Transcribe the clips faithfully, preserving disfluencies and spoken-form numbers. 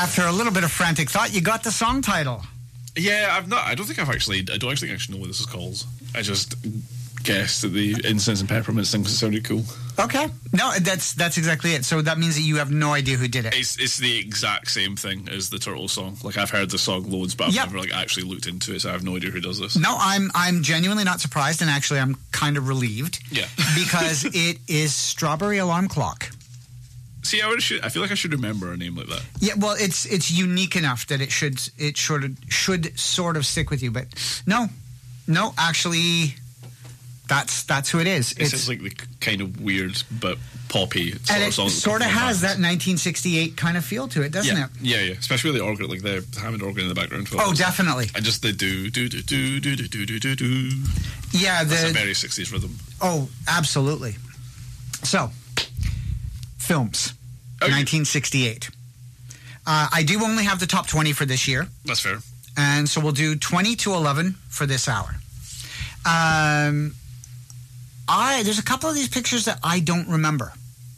After a little bit of frantic thought, you got the song title. Yeah, I've not. I don't think I've actually. I don't actually actually know what this is called. I just guessed at the incense and peppermints thing because it sounded cool. Okay, no, that's that's exactly it. So that means that you have no idea who did it. It's it's the exact same thing as the Turtles song. Like I've heard the song loads, but I've yep. never like actually looked into it. So I have no idea who does this. No, I'm I'm genuinely not surprised, and actually I'm kind of relieved. Yeah, because it is Strawberry Alarm Clock. See, I would. I feel like I should remember a name like that. Yeah, well, it's it's unique enough that it should it sort of should sort of stick with you. But no, no, actually, that's that's who it is. It sounds like the kind of weird but poppy sort and of it song. Sort of has that nineteen sixty-eight kind of feel to it, doesn't yeah. it? Yeah, yeah. Especially with the organ, like the Hammond organ in the background. Oh, definitely. And just the do do do do do do do do do. Yeah, the, that's a very sixties rhythm. Oh, absolutely. So, films. Okay. nineteen sixty-eight. Uh, I do only have the top twenty for this year. That's fair. And so we'll do twenty to eleven for this hour. Um, I there's a couple of these pictures that I don't remember.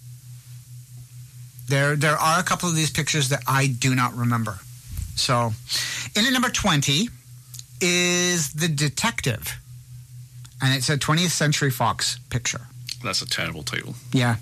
There, there are a couple of these pictures that I do not remember. So, in at number twenty is The Detective. And it's a twentieth Century Fox picture. That's a terrible title. Yeah.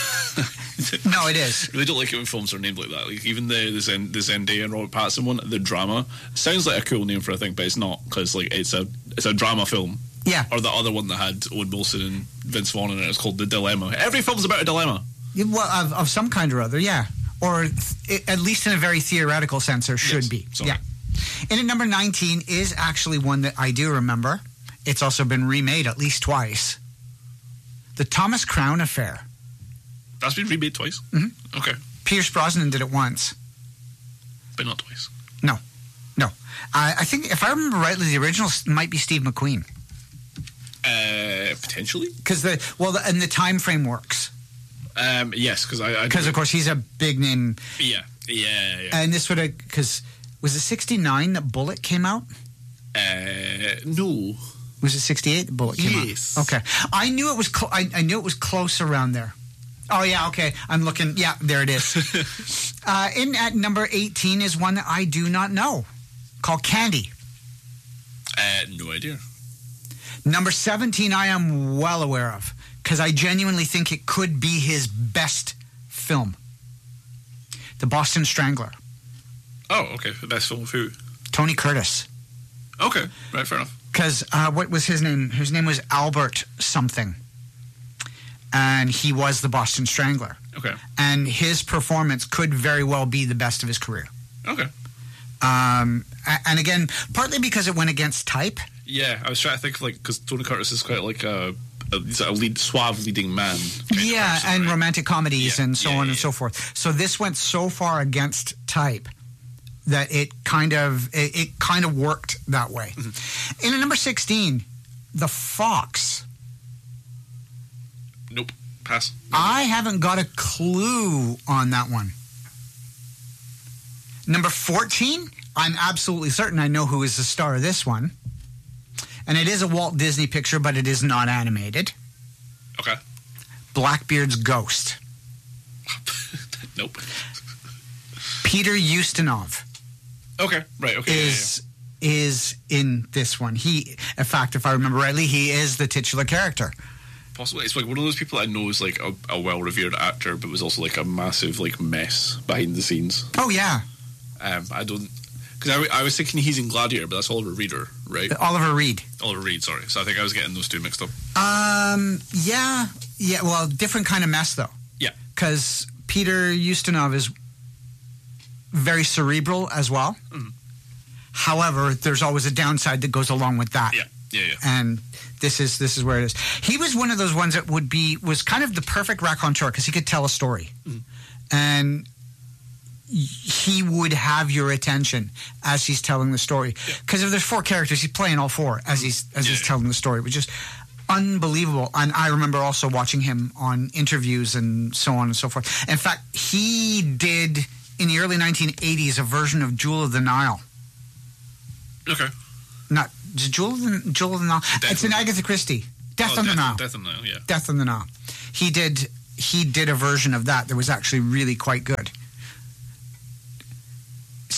No, it is. I really don't like it when films are named like that. Like even the the, Zen, the Zendaya and Robert Pattinson one, The Drama, sounds like a cool name for a thing, but it's not because like it's a it's a drama film. Yeah. Or the other one that had Owen Wilson and Vince Vaughn in it. It's called The Dilemma. Every film's about a dilemma. Yeah, well, of, of some kind or other, yeah. Or th- at least in a very theoretical sense, or should yes, be. sorry. Yeah. And at number nineteen is actually one that I do remember. It's also been remade at least twice. The Thomas Crown Affair. That's been remade twice? Mm-hmm. Okay. Pierce Brosnan did it once. But not twice. No. No. I, I think, if I remember rightly, the original might be Steve McQueen. Uh, potentially? Because the, well, the, and the time frame works. Um, yes, because I... Because, of course, he's a big name. Yeah. Yeah, yeah. And this would have, because, was it sixty-nine that Bullet came out? Uh, no. Was it sixty-eight that Bullet came yes. out? Okay. I knew it was, cl- I, I knew it was close around there. Oh, yeah, okay. I'm looking. Yeah, there it is. uh, in at number eighteen is one that I do not know, called Candy. Uh, no idea. Number seventeen I am well aware of, because I genuinely think it could be his best film. The Boston Strangler. Oh, okay. The best film of who? Tony Curtis. Okay, right, fair enough. Because, uh, what was his name? His name was Albert something. And he was the Boston Strangler. Okay. And his performance could very well be the best of his career. Okay. Um, and again, partly because it went against type. Yeah, I was trying to think of, like, because Tony Curtis is quite like a, a, he's a lead, suave leading man. Yeah, person, and right? romantic comedies yeah, and so yeah, on yeah, and so forth. So this went so far against type that it kind of it, it kind of worked that way. Mm-hmm. In at number sixteen, The Fox. Nope. Pass. I haven't got a clue on that one. Number fourteen, I'm absolutely certain I know who is the star of this one. And it is a Walt Disney picture, but it is not animated. Okay. Blackbeard's Ghost. Nope. Peter Ustinov. Okay, right, okay. Is yeah, yeah. is in this one. He, in fact, if I remember rightly, he is the titular character. Possibly. It's like one of those people I know is like a, a well-revered actor, but was also like a massive like mess behind the scenes. Oh, yeah. Um, I don't... Because I, I was thinking he's in Gladiator, but that's Oliver Reader, right? Oliver Reed. Oliver Reed, sorry. So I think I was getting those two mixed up. Um, yeah. Yeah, well, different kind of mess, though. Yeah. Because Peter Ustinov is very cerebral as well. Mm. However, there's always a downside that goes along with that. Yeah, yeah, yeah. And this is this is where it is. He was one of those ones that would be was kind of the perfect raconteur because he could tell a story, mm. and he would have your attention as he's telling the story. Because yeah. if there's four characters, he's playing all four as he's as yeah, he's yeah. telling the story, which is unbelievable. And I remember also watching him on interviews and so on and so forth. In fact, he did in the early nineteen eighties a version of Jewel of the Nile. Okay. Not Jewel of the, Jewel of the Nile. Death it's an Agatha Christie. Death oh, on Death, the Nile. Death on the Nile. Yeah. Death on the Nile. He did. He did a version of that that was actually really quite good.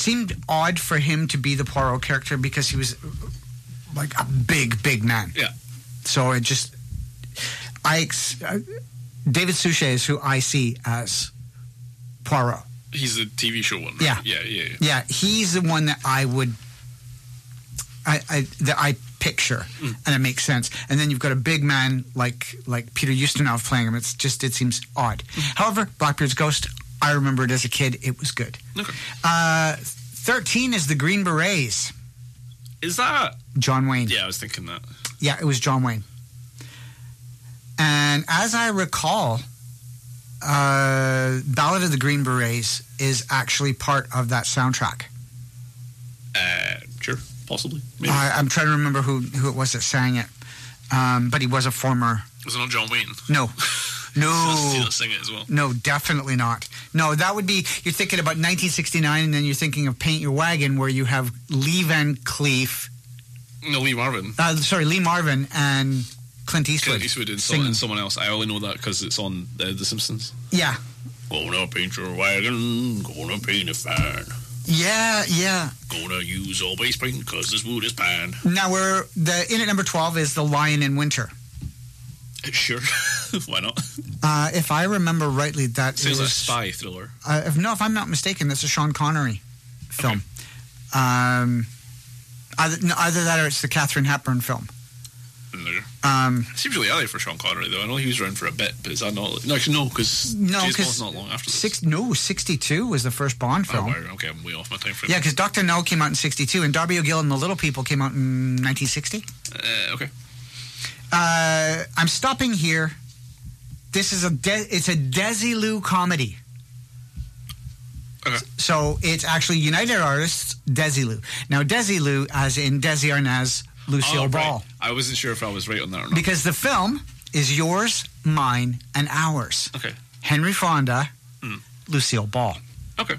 seemed odd for him to be the Poirot character because he was like a big, big man. Yeah. So it just, I, ex- uh, David Suchet is who I see as Poirot. He's the T V show one, right? Yeah. Yeah, yeah, yeah. Yeah, he's the one that I would, I, I that I picture, mm. and it makes sense. And then you've got a big man like like Peter Ustinov playing him. It's just, it seems odd. Mm. However, Blackbeard's Ghost, I remember it as a kid. It was good. Okay. Uh, thirteen is the Green Berets. Is that John Wayne? Yeah, I was thinking that. Yeah, it was John Wayne. And as I recall, uh, Ballad of the Green Berets is actually part of that soundtrack. Uh, sure, possibly. Maybe. Uh, I'm trying to remember who, who it was that sang it. Um, but he was a former... Was it not John Wayne? No. No. He'll sing it as well. No, definitely not. No, that would be... You're thinking about nineteen sixty-nine, and then you're thinking of Paint Your Wagon, where you have Lee Van Cleef... No, Lee Marvin. Uh, sorry, Lee Marvin and Clint Eastwood. Clint Eastwood and, so, and someone else. I only know that because it's on uh, The Simpsons. Yeah. Gonna paint your wagon, gonna paint it fine. Yeah, yeah. Gonna use all base paint because this wood is pine. Now, we're, the in at number twelve is The Lion in Winter. Sure. Why not? Uh, if I remember rightly, that Sounds is... like a spy thriller. Uh, if, no, if I'm not mistaken, that's a Sean Connery film. Okay. Um, either, no, either that or it's the Katharine Hepburn film. Um, it seems really early for Sean Connery, though. I know he was around for a bit, but is that not... No, actually, no, because no, James Bond's not long after six, No, sixty-two was the first Bond film. Oh, wow, okay, I'm way off my time frame. Yeah, because Doctor No came out in sixty-two, and Darby O'Gill and the Little People came out in nineteen sixty. Uh, okay. Uh, I'm stopping here. This is a... De- it's a Desilu comedy. Okay. So it's actually United Artists, Desilu. Now, Desilu, as in Desi Arnaz, Lucille oh, Ball. Right. I wasn't sure if I was right on that or not. Because the film is Yours, Mine, and Ours. Okay. Henry Fonda, mm. Lucille Ball. Okay.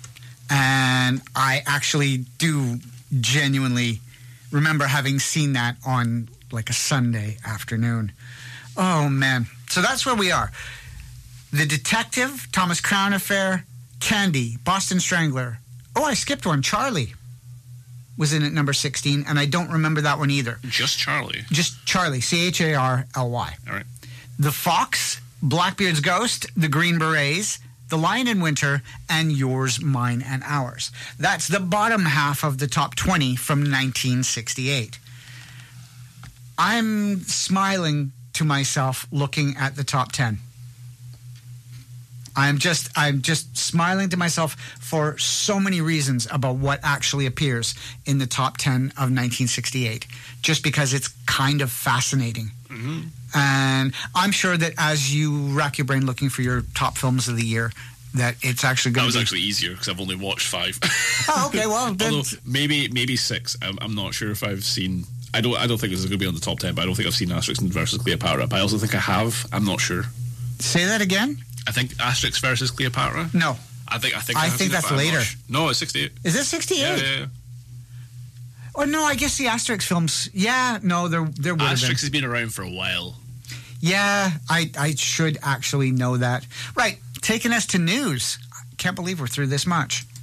And I actually do genuinely remember having seen that on like a Sunday afternoon. Oh, man. So that's where we are. The Detective, Thomas Crown Affair, Candy, Boston Strangler. Oh, I skipped one. Charlie was in at number sixteen, and I don't remember that one either. Just Charlie? Just Charlie, C H A R L Y. All right. The Fox, Blackbeard's Ghost, The Green Berets, The Lion in Winter, and Yours, Mine, and Ours. That's the bottom half of the top twenty from nineteen sixty-eight. I'm smiling to myself looking at the top ten. I'm just I'm just smiling to myself for so many reasons about what actually appears in the top ten of nineteen sixty-eight, just because it's kind of fascinating. Mm-hmm. And I'm sure that as you rack your brain looking for your top films of the year, that it's actually going to be... That was actually easier because I've only watched five. Oh, okay, well... Then... Although, maybe maybe six. I'm, I'm not sure if I've seen... I don't I don't think this is going to be on the top ten, but I don't think I've seen Asterix versus Cleopatra. But I also think I have. I'm not sure. Say that again? I think Asterix versus Cleopatra. No, I think I think I, I think that's later. No, it's sixty-eight. Is it sixty-eight? Yeah, yeah, yeah. Oh no, I guess the Asterix films. Yeah, no, there there would have been. Asterix has been around for a while. Yeah, I I should actually know that. Right, taking us to news. I can't believe we're through this much.